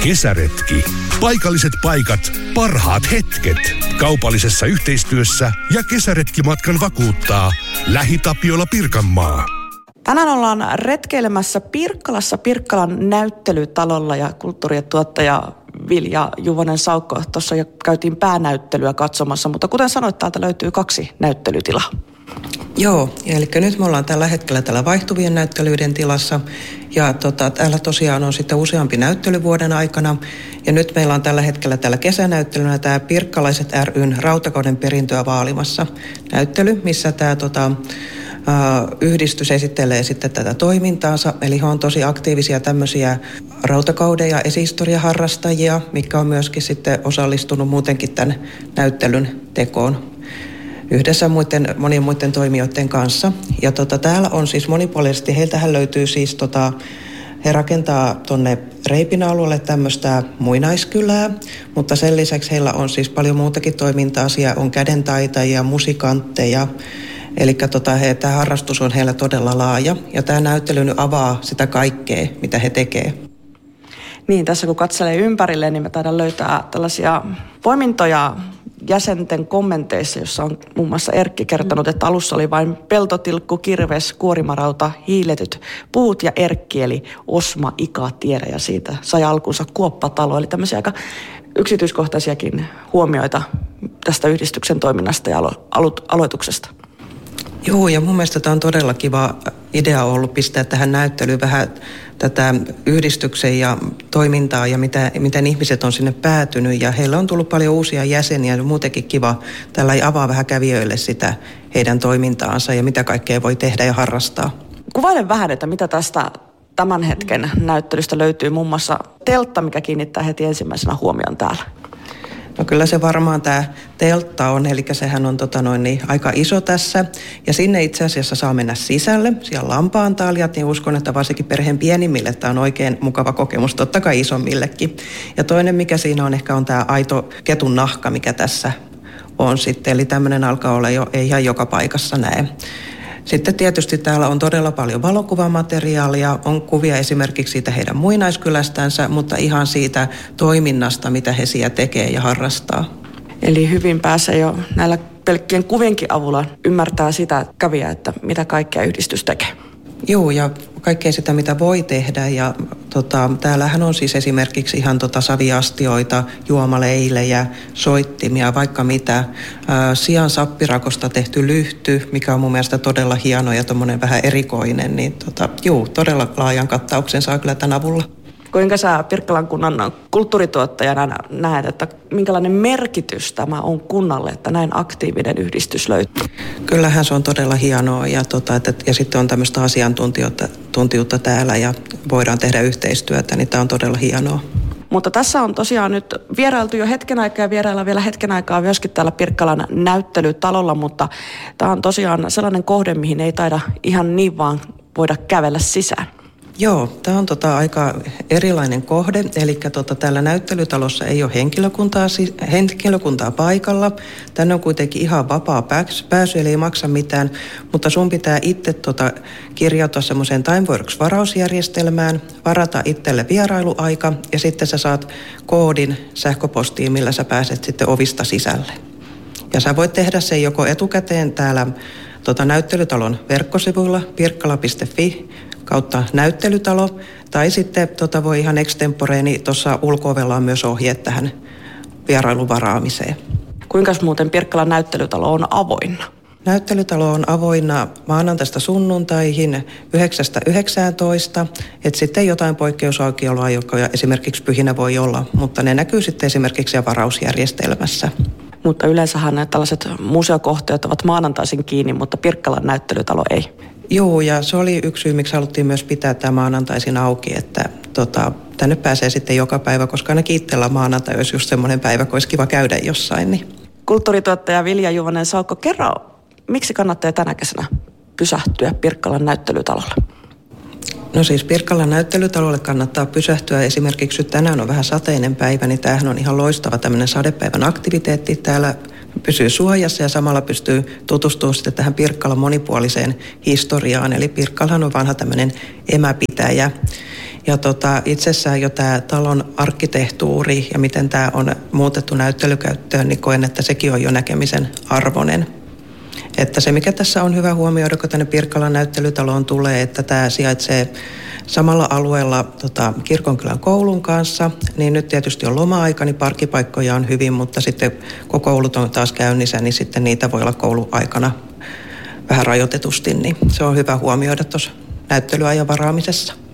Kesäretki. Paikalliset paikat, parhaat hetket. Kaupallisessa yhteistyössä ja kesäretkimatkan vakuuttaa LähiTapiola Pirkanmaa. Tänään ollaan retkeilemässä Pirkkalassa Pirkkalan näyttelytalolla ja kulttuurien tuottaja Vilja Juvonen-Saukko. Tuossa jo käytiin päänäyttelyä katsomassa, mutta kuten sanoit, täältä löytyy 2 näyttelytilaa. Joo, eli nyt me ollaan tällä hetkellä täällä vaihtuvien näyttelyiden tilassa ja täällä tosiaan on sitten useampi näyttely vuoden aikana ja nyt meillä on tällä hetkellä täällä kesänäyttelynä tämä Pirkkalaiset ry:n Rautakauden perintöä vaalimassa näyttely, missä tämä yhdistys esittelee sitten tätä toimintaansa, eli he on tosi aktiivisia tämmöisiä rautakauden ja esihistoriaharrastajia, mikä on myöskin sitten osallistunut muutenkin tämän näyttelyn tekoon yhdessä monien muiden toimijoiden kanssa. Ja täällä on siis monipuolisesti, heiltähän löytyy siis he rakentaa tuonne Reipinä-alueelle tämmöistä muinaiskylää, mutta sen lisäksi heillä on siis paljon muutakin toimintaa. Siellä on kädentaitajia, musikantteja, eli tämä harrastus on heillä todella laaja ja tämä näyttely nyt avaa sitä kaikkea, mitä he tekee. Niin, tässä kun katselee ympärille, niin me taidaan löytää tällaisia poimintoja jäsenten kommenteissa, jossa on muun muassa Erkki kertonut, että alussa oli vain peltotilkku, kirves, kuorimarauta, hiiletyt puut ja Erkki, eli Osma, Ika, Tiedä, ja siitä sai alkunsa Kuoppatalo. Eli tämmöisiä aika yksityiskohtaisiakin huomioita tästä yhdistyksen toiminnasta ja aloituksesta. Joo, ja mun mielestä tämä on todella kiva idea ollut pistää tähän näyttelyyn vähän tätä yhdistyksen ja toimintaa ja miten ihmiset on sinne päätynyt. Ja heillä on tullut paljon uusia jäseniä ja muutenkin kiva tällä avaa vähän kävijöille sitä heidän toimintaansa ja mitä kaikkea voi tehdä ja harrastaa. Kuvaile vähän, että mitä tästä tämän hetken näyttelystä löytyy, muun muassa teltta, mikä kiinnittää heti ensimmäisenä huomioon täällä. No kyllä se varmaan tämä teltta on, eli sehän on aika iso tässä. Ja sinne itse asiassa saa mennä sisälle, siellä lampaantaljat, niin uskon, että varsinkin perheen pienimmille tämä on oikein mukava kokemus, totta kai isommillekin. Ja toinen, mikä siinä on ehkä on tämä aito ketun nahka, mikä tässä on sitten, eli tämmöinen alkaa olla jo ei ihan joka paikassa näe. Sitten tietysti täällä on todella paljon valokuvamateriaalia, on kuvia esimerkiksi siitä heidän muinaiskylästänsä, mutta ihan siitä toiminnasta, mitä he siellä tekee ja harrastaa. Eli hyvin pääsee jo näillä pelkkien kuvienkin avulla ymmärtää sitä kävijä, että mitä kaikkea yhdistys tekee. Joo, ja kaikkea sitä, mitä voi tehdä. Ja täällähän on siis esimerkiksi ihan saviastioita, juomaleilejä, soittimia, vaikka mitä. Sian sappirakosta tehty lyhty, mikä on mun mielestä todella hieno ja tommonen vähän erikoinen. Niin todella laajan kattauksen saa kyllä tämän avulla. Kuinka sä Pirkkalan kunnan kulttuurituottajana näet, että minkälainen merkitys tämä on kunnalle, että näin aktiivinen yhdistys löytyy? Kyllähän se on todella hienoa ja sitten on tämmöistä asiantuntijuutta täällä ja voidaan tehdä yhteistyötä, niin tämä on todella hienoa. Mutta tässä on tosiaan nyt vierailtu jo hetken aikaa ja vieraillaan vielä hetken aikaa myöskin täällä Pirkkalan näyttelytalolla, mutta tämä on tosiaan sellainen kohde, mihin ei taida ihan niin vaan voida kävellä sisään. Joo, tämä on aika erilainen kohde, eli täällä näyttelytalossa ei ole henkilökuntaa paikalla. Tänne on kuitenkin ihan vapaa pääsy, eli ei maksa mitään, mutta sun pitää itse kirjautua semmoiseen TimeWorks-varausjärjestelmään, varata itselle vierailuaika ja sitten sä saat koodin sähköpostiin, millä sä pääset sitten ovista sisälle. Ja sä voit tehdä sen joko etukäteen täällä näyttelytalon verkkosivuilla pirkkala.fi kautta näyttelytalo, tai sitten voi ihan extemporeen, niin tuossa ulko-ovella on myös ohjeet tähän vierailun varaamiseen. Kuinka muuten Pirkkalan näyttelytalo on avoinna? Näyttelytalo on avoinna maanantaista sunnuntaihin 9–19, että sitten jotain poikkeusaukioloa, joka esimerkiksi pyhinä voi olla, mutta ne näkyy sitten esimerkiksi siellä varausjärjestelmässä. Mutta yleensähän tällaiset museokohteet ovat maanantaisin kiinni, mutta Pirkkalan näyttelytalo ei. Joo, ja se oli yksi syy, miksi haluttiin myös pitää tämä maanantaisin auki, että tänne pääsee sitten joka päivä, koska ainakin itsellä maanantai olisi just semmoinen päivä, kun olisi kiva käydä jossain. Niin. Kulttuurituottaja Vilja Juvonen-Saukko, kerro, miksi kannattaa tänä kesänä pysähtyä Pirkkalan näyttelytalolle? No siis Pirkkalan näyttelytalolle kannattaa pysähtyä. Esimerkiksi nyt tänään on vähän sateinen päivä, niin tämähän on ihan loistava tämmöinen sadepäivän aktiviteetti. Täällä pysyy suojassa ja samalla pystyy tutustumaan sitten tähän Pirkkalan monipuoliseen historiaan. Eli Pirkkalahan on vanha tämmöinen emäpitäjä. Ja itsessään jo tämä talon arkkitehtuuri ja miten tämä on muutettu näyttelykäyttöön, niin koen, että sekin on jo näkemisen arvoinen. Että se, mikä tässä on hyvä huomioida, kun tänne Pirkkalan näyttelytaloon tulee, että tämä sijaitsee samalla alueella Kirkonkylän koulun kanssa, niin nyt tietysti on loma-aika, niin parkkipaikkoja on hyvin, mutta sitten kun koulut on taas käynnissä, niin sitten niitä voi olla kouluaikana vähän rajoitetusti, niin se on hyvä huomioida tuossa näyttelyajan varaamisessa.